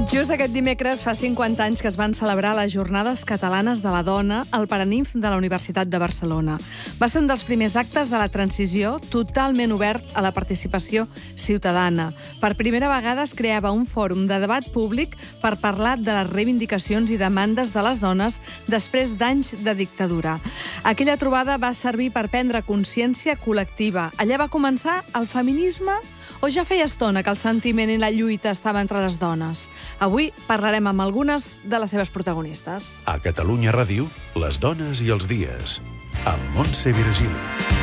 Just aquest dimecres fa 50 anys que es van celebrar les Jornades Catalanes de la Dona al Paraninf de la Universitat de Barcelona. Va ser un dels primers actes de la transició totalment obert a la participació ciutadana. Per primera vegada es creava un fòrum de debat públic per parlar de les reivindicacions i demandes de les dones després d'anys de dictadura. Aquella trobada va servir per prendre consciència col·lectiva. Allà va començar el feminisme o ja feia estona que el sentiment i la lluita estava entre les dones? Avui parlarem amb algunes de les seves protagonistes. A Catalunya Ràdio, les dones i els dies, amb Montse Virgili.